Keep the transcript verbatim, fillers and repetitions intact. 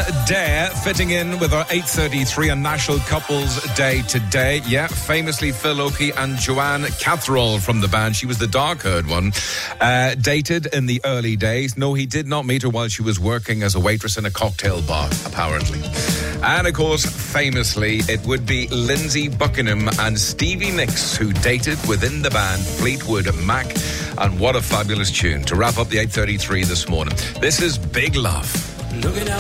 Dare, fitting in with our eight thirty-three on National Couples Day today. Yeah, famously Phil Oakey and Joanne Catherall from the band. She was the dark-haired one. Uh, dated in the early days. No, he did not meet her while she was working as a waitress in a cocktail bar, apparently. And, of course, famously, it would be Lindsay Buckingham and Stevie Nicks who dated within the band Fleetwood Mac. And what a fabulous tune to wrap up the eight thirty-three this morning. This is Big Love. Looking out